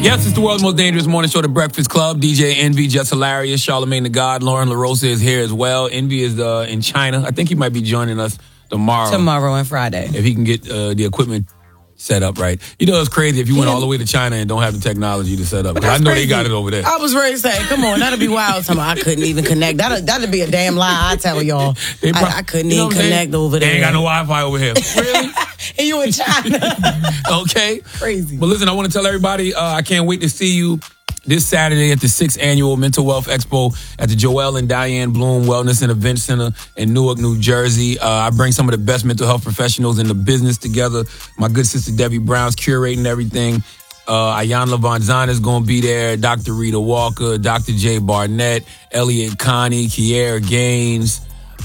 Yes, it's the world's most dangerous morning show, The Breakfast Club. DJ Envy, Just Hilarious, Charlamagne the God, Lauren LaRosa is here as well. Envy is in China. I think he might be joining us tomorrow. Tomorrow and Friday. If he can get the equipment set up right. You know, it's crazy if you went all the way to China and don't have the technology to set up. I know crazy. They got it over there. I was ready to say, come on, that'd be wild. I couldn't even connect. That'd be a damn lie, I tell y'all. I couldn't even connect over there. They ain't got no Wi-Fi over here. Really? And you in China. Okay. Crazy. But listen, I want to tell everybody, I can't wait to see you this Saturday at the 6th Annual Mental Wealth Expo at the Joel and Diane Bloom Wellness and Event Center in Newark, New Jersey. I bring some of the best mental health professionals in the business together. My good sister Debbie Brown's curating everything. Ayan Lavanzana is going to be there. Dr. Rita Walker, Dr. Jay Barnett, Elliot Connie, Kiera Gaines,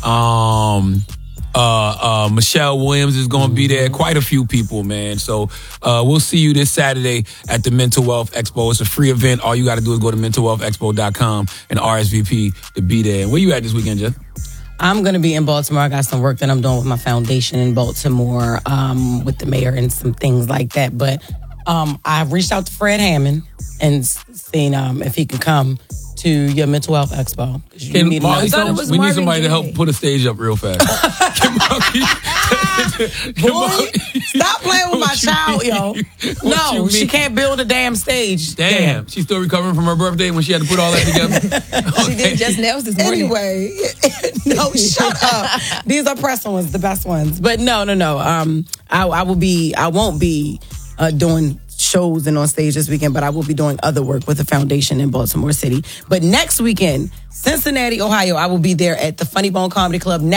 Michelle Williams is going to be there. Quite a few people, man. So we'll see you this Saturday at the Mental Wealth Expo. It's a free event. All you got to do is go to mentalwealthexpo.com and RSVP to be there. And where you at this weekend, Jeff? I'm going to be in Baltimore. I got some work that I'm doing with my foundation in Baltimore with the mayor and some things like that. But I've reached out to Fred Hammond and seen if he can come to your Mental Health Expo. We need somebody to help put a stage up real fast. Boy, stop playing with my child, yo. No, she can't build a damn stage. Damn. She's still recovering from her birthday when she had to put all that together. She did just nails this morning. Anyway, no, shut up. These are press ones, the best ones. But no. I won't be doing shows and on stage this weekend, but I will be doing other work with the foundation in Baltimore City. But next weekend, Cincinnati, Ohio, I will be there at the Funny Bone Comedy Club.